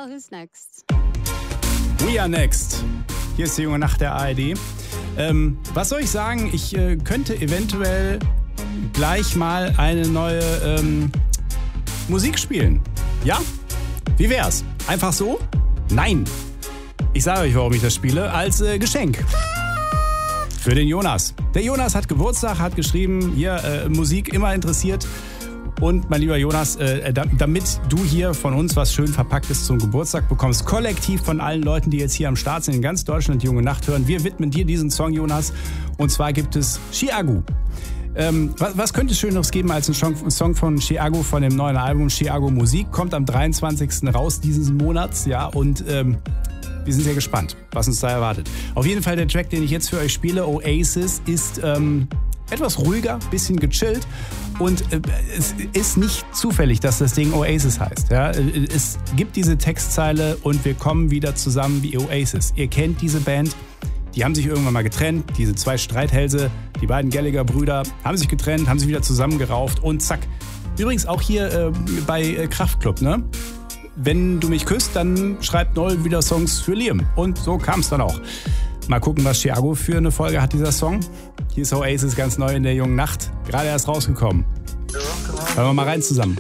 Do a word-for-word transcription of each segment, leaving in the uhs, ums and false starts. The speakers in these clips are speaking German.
Well, who's next? We are next. Hier ist die junge Nacht der A R D. Ähm, was soll ich sagen? Ich äh, könnte eventuell gleich mal eine neue ähm, Musik spielen. Ja? Wie wär's? Einfach so? Nein. Ich sage euch, warum ich das spiele. Als äh, Geschenk. Für den Jonas. Der Jonas hat Geburtstag, hat geschrieben, hier, äh, Musik immer interessiert. Und mein lieber Jonas, äh, damit du hier von uns was schön Verpacktes zum Geburtstag bekommst, kollektiv von allen Leuten, die jetzt hier am Start sind, in ganz Deutschland die junge Nacht hören, wir widmen dir diesen Song, Jonas. Und zwar gibt es Chiago. Ähm, was, was könnte es Schöneres geben als ein Song, Song von Chiago von dem neuen Album Chiago Musik? Kommt am dreiundzwanzigsten raus dieses Monats, ja, und ähm, wir sind sehr gespannt, was uns da erwartet. Auf jeden Fall der Track, den ich jetzt für euch spiele, Oasis, ist ähm, etwas ruhiger, bisschen gechillt. Und äh, es ist nicht zufällig, dass das Ding Oasis heißt. Ja? Es gibt diese Textzeile und wir kommen wieder zusammen wie Oasis. Ihr kennt diese Band, die haben sich irgendwann mal getrennt. Diese zwei Streithälse, die beiden Gallagher-Brüder, haben sich getrennt, haben sich wieder zusammengerauft und zack. Übrigens auch hier äh, bei äh, Kraftklub, ne? Wenn du mich küsst, dann schreibt Noel wieder Songs für Liam. Und so kam es dann auch. Mal gucken, was Chiago für eine Folge hat, dieser Song. Hier ist Oasis ganz neu in der jungen Nacht. Gerade erst rausgekommen. Hören wir mal rein zusammen.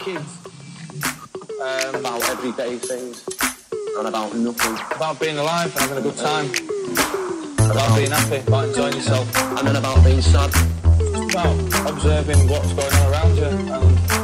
About everyday things and about nothing. About being alive and having a good time. About being happy, about enjoying yourself. And then about being sad. About observing what's going on around you and